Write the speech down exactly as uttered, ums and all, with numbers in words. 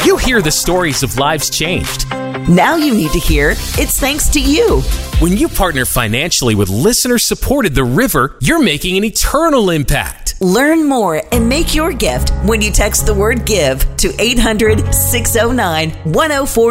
You hear the stories of lives changed. Now you need to hear it's thanks to you. When you partner financially with listener-supported The River, you're making an eternal impact. Learn more and make your gift when you text the word GIVE to eight hundred, six oh nine, one oh four